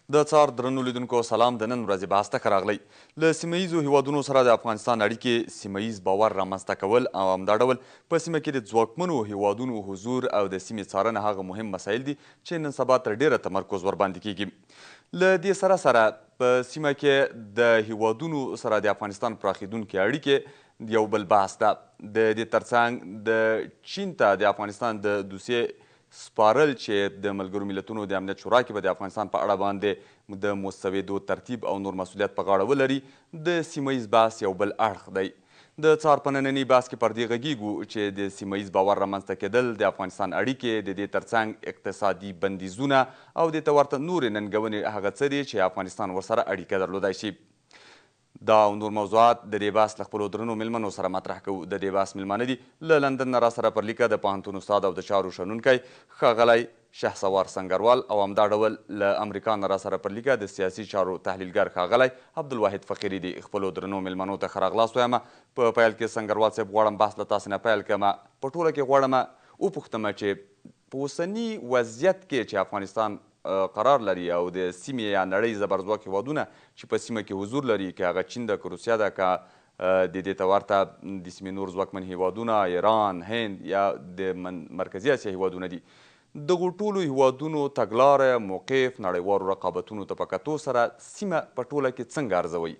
د څار درنو لیدونکو سلام د نن ورځې بحث ته ښه راغلی. له سیمه ییزو هیوادونو سره د افغانستان اړیکې سیمه ییز باور رامنځته کول او همدا ډول په سیمه کې د ځواکمنو هیوادونو حضور او د سیمې څارنه هغه مهم مسایل دي چې نن سبا تر ډیره تمرکز ورباندې کیږي. له دې سره په سیمه کې د هیوادونو سره د افغانستان پراخېدونکې اړیکې یو بل بحث ده. د دې ترڅنګ د چین ته د افغانستان د دوسیې سپارل چې د ملګرو ملتونو د امنیت شورا کې به د افغانستان په اړه باندې د مستودو ترتیب او نور مسؤلیت په غاړه ولري د سیمه ییز بحث یو بل اړخ دی. د څار په ننني بحث کې پر دې غږیږو چې د سیمه ییز باور رامنځته کېدل د افغانستان اړیکې د دې ترڅنګ اقتصادي بندیزونه او د ته ورته نورې ننګونې هغه څه دي چې افغانستان ورسره اړیکه درلودای شي. دا او نور موضوعات د دې بحث له خپلو درنو میلمنو سره مطرح کوو. د دې بحث میلمانه دي له لندن نه راسره پر لیکه د پوهنتون استاد او د چارو شنونکی ښاغلی شهسوار سنګروال او همدا ډول له امریکا نه راسره پر لیکه د سیاسي چارو تحلیلګر ښاغلی عبدالواحد فقیري دي. خپلو درنو میلمنو ته ښه راغلاست وایم. په پیل کې سنګروال صاحب غواړم بحث له تاسې نه پیل کړم. په ټوله کې غواړم وپوښتم چې په اوسني وضعیت کې چې افغانستان قرار لري او د سیمې یا نړۍ زبرځواک هیوادونه چې په سیمه کې حضور لري، که هغه چین ده که روسیه ده که د دې ته ورته د سیمې نور ځواکمن هیوادونه ایران، هند یا د مرکزي اسیا هیوادونه دي، دغو ټولو هیوادونو تګلاره، موقف، نړیوالو رقابتونو ته په کتو سره سیمه په ټوله کې څنګه ارزوئ؟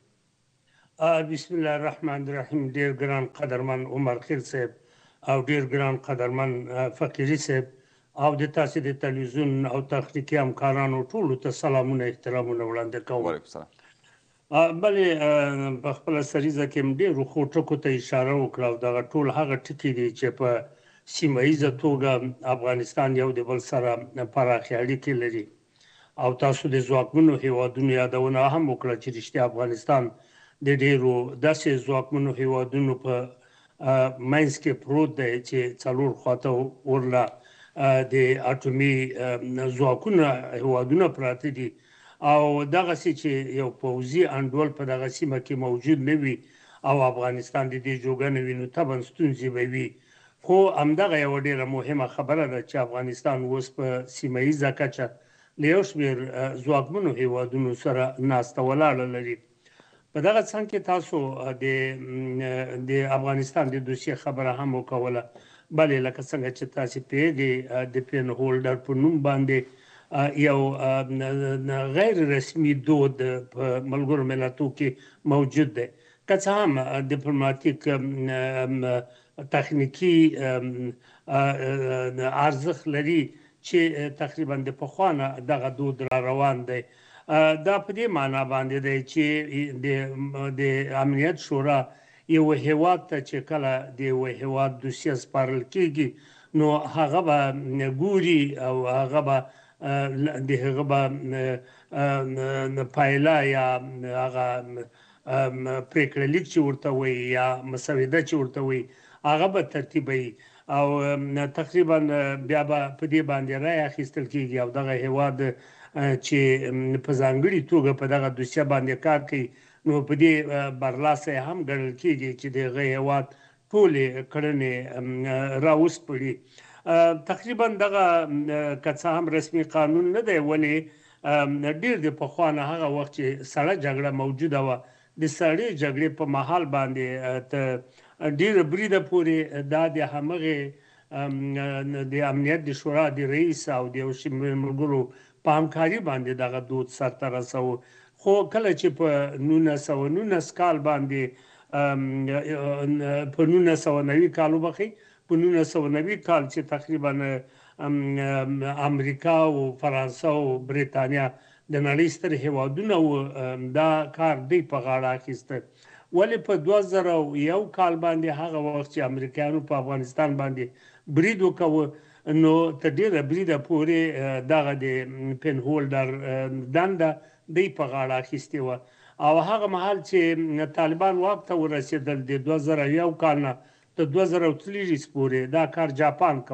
بسم الله الرحمن الرحیم. ډیر ګران قدرمن عمر خیل صاحب او ډیر ګران قدرمن فقیري صاحب او د تاسې د تلویزیون او تخنیکي همکارانو ټولو ته سلامونه احترامونه وړاندې کوم. وعلیکم السلام. بلې په خپله سریزه کې هم ډېرو ښو ټکو ته اشاره وکړه او دغه ټول هغه ټکي دي چې په سیمه ییزه توګه افغانستان یو د بل سره پراخې اړیکې لري او تاسو د ځواکمنو هیوادونو یادونه هم وکړه چې رښتیا افغانستان د ډېرو داسې ځواکمنو هیوادونو په منځ کې پروت دی چې څلور خواته ورله د اټومي ځواکونه هیوادونه پراته دي او دغسې چې یو پوځي انډول په دغه سیمه کې موجود نه وي او افغانستان د دې جوګه نه وي نو طبعا ستونزې به وي. خو همدغه یوه ډېره مهمه خبره ده چې افغانستان اوس په سیمه ییزه کچه له یو شمېر ځواکمنو هیوادونو سره ناسته ولاړه لري. په دغه څنګ کې تاسو د افغانستان د دوسیې خبره هم وکوله. بلې لکه څنګه چې تاسې پوهېږئ د پین هولډر په نوم باندې یو غیر رسمي دود په ملګرو ملتو کې موجود دی، که څه هم ډیپلوماتیک تخنیکي ارزښت لري چې تقریبا د پخوا نه دغه دود را روان دی. دا په دې معنا باندې دی چې د امنیت شورا یو هیواد ته چې کله د یو هیواد دوسیه سپارل کېږي نو هغه به ګوري او هغه به د هغه به پایله یا هغه پرېکړه لیک چې ورته وایي یا مسوده چې ورته وایي هغه به ترتیبوي او تقریبا بیا به په دې باندې رای اخیستل کېږي او دغه هیواد چې په ځانګړې توګه په دغه دوسیه باندې کار کوي نو په دې برلاسه هم ګڼل کېږي چې د هغه هیواد ټولې کړنې راوسپړي. تقریبا دغه که څه هم رسمي قانون نه دی ولې ډېر د پخوا نه هغه وخت چې سړه جګړه موجوده وه د سړې جګړې په محال باندې ډېره بریده پورې دا د همغې د امنیت د شورا د رئیس او د یو شمېر ملګرو په همکاري باندې دغه دود سرته رسوه. خو کله چې په 1919 کال باندې په 1990 کال وبخښئ په 1990 کال چې تقریبا امریکا او فرانسه او بریتانیا د نړۍ ستر هیوادونه وو دا کار دوی په غاړه اخیسته. ولې په 2001 کال باندې هغه وخت چې امریکایانو په افغانستان باندې برید وکوه نو تر ډېره بریده پورې دغه د پین هولډر دنده دوی په غاړه اخیستې وه او هغه مهال چې طالبان واک ته ورسېدل د 2001 کال نه تر 2023 پورې دا کار جاپان کو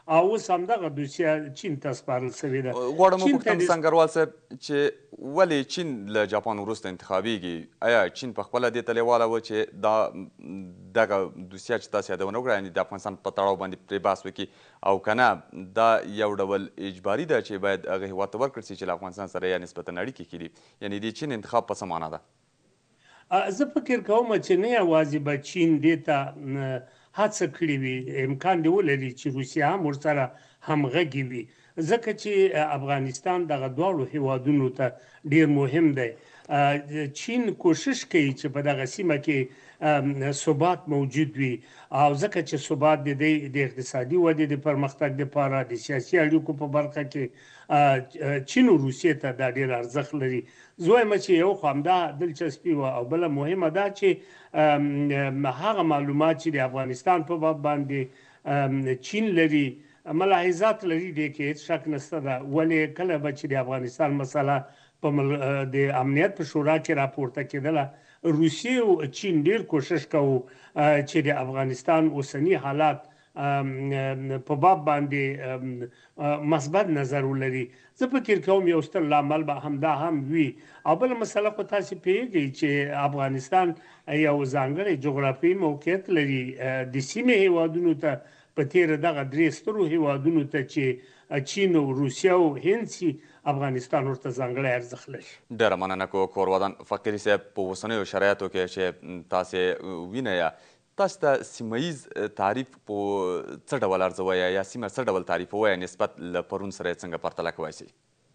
او اوس همدغه دوسیه چین ته سپارل سوې ده. غواړم چین ته وپوښتم د سنګروال صاحب چې ولې چین له جاپان وروسته انتخابیږي؟ آیا چین په خپله دې ته لیواله و چې دغه دوسیه چې تاسو یادونه وکړه یعنې د افغانستان په تړاو باندې پرې بحث وکړي او که نه دا یو ډول اجباري ده چې باید هغه هېواد ته ورکړل شي چې له افغانستان سره یا نسبتا اړیکې کړي؟ یعنې د چین انتخاب په څه معنا ده؟ زه فکر کوم چې نه یوازې به چین دې ته هڅه کړې وي، امکان دی ولري چې روسیه هم ورسره همغږې وي، ځکه چې افغانستان دغه دواړو هیوادونو ته ډیر مهم دی. چین کوشش کوي چې په دغه سیمه کې ثبات موجود وي او ځکه چې ثبات د اقتصادي ودې د پرمختګ لپاره د سیاسي اړیکو په برخه کې چین او روسیې ته دا ډیر ارزښت لري. زه وایم چې یو خو همدا دلچسپي وه او بله مهمه ده چې هغه معلومات چې د افغانستان په باب باندې چین لري ملاحظات لري دې کې هېڅ شک نشته ده، ولې کله به چې د افغانستان مسله په د امنیت په شورا کې راپورته کېدله روسیې او چین ډیر کوشش کوو چې د افغانستان اوسنی حالات په باب باندې مثبت نظر ولري. زه فکر کوم یو ستر لامل به همدا هم وي او بله مسله خو تاسې پوهېږئ چې افغانستان یو ځانګړی جغرافیایي موقعیت لري د سیمې هیوادونو ته په تېره دغه درې سترو هیوادونو ته چې چین او روسیه او هند سي افغانستان ورته ځانګړی ارزښت لري. ډېره مننه کورودان فقیري صاحب، په اوسنیو شرایطو کې چې تاسې وینئ تاسو ته سیمه ییز تعریف په څه ډول ارزوئ یا سیمه څه ډول تعریفوئ نسبت له پرون سره یې څنګه پرتله کولی شئ؟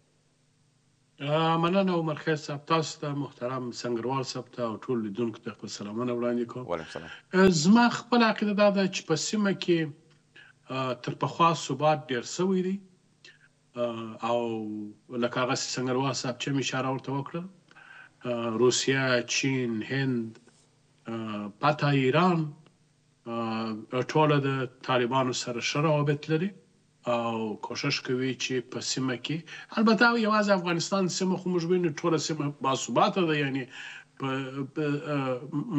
مننه عمر خیر صاحب، تاسو ته محترم سنګروال صاحب ته او ټول لیدونکو ته خپل سلامونه وړاندې کوم. وعلیکم السلام. زما خپله عقیده دا ده چې په سیمه کې تر پخوا ثبات ډېر سوی دی او لکه هغسې سنګروال صاحب چې مې اشاره ورته وکړه، روسیه، چین، هند، پته ایران ټوله د طالبانو سره ښه روابط لري او کوشش کوي چې په سیمه کې، البته یوازې افغانستان سیمه خو موږ وینو ټوله سیمه باثباته ده، یعنې په